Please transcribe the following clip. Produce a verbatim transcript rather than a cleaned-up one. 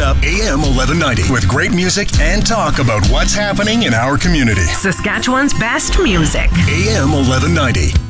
up A M eleven ninety with great music and talk about what's happening in our community. Saskatchewan's best music. A M eleven ninety.